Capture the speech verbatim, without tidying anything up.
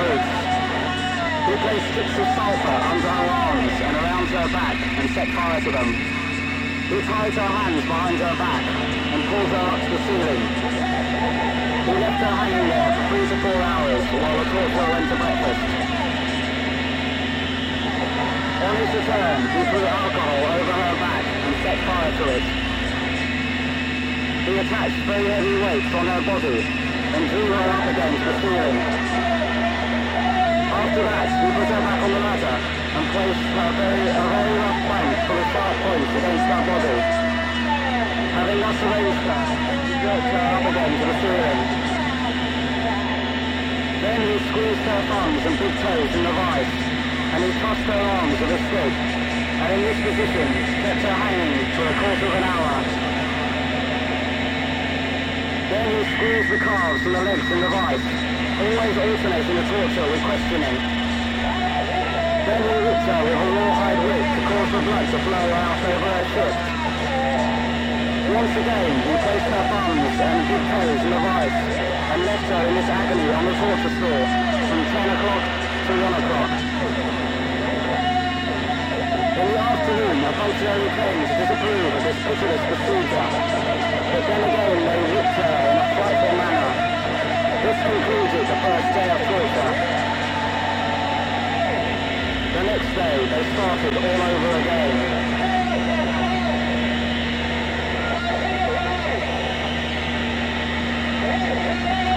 boots. He placed strips of sulphur under her arms and around her back and set fire to them. He tied her hands behind her back and pulled her up to the ceiling. He left her hanging there for three to four hours while the torturer went to breakfast. On his return, he threw alcohol over her back and set fire to it. He attached very heavy weights on her body and drew her up against the ceiling. After that, he put her back on the ladder and placed her very, a very rough plank full of sharp points against her body. Having thus arranged her, he jerked her up again to the ceiling. Then he squeezed her thumbs and big toes in the vice, and he tossed her arms with a stick, and in this position kept her hanging for a quarter of an hour. Then he squeezed the calves and the legs in the vice, always alternating the torture with questioning. Then he whipped her with a rawhide whip to cause the blood to flow out over her shift. Once again, he placed her thumbs and big toes in the vice, and left her in this agony on the torture stool from ten o'clock to one o'clock. In the afternoon, a functionary came to disapprove of this pitiless procedure, but then again they whipped her in a frightful manner. This concluded the first day of torture. The next day, they started all over again. Thank you.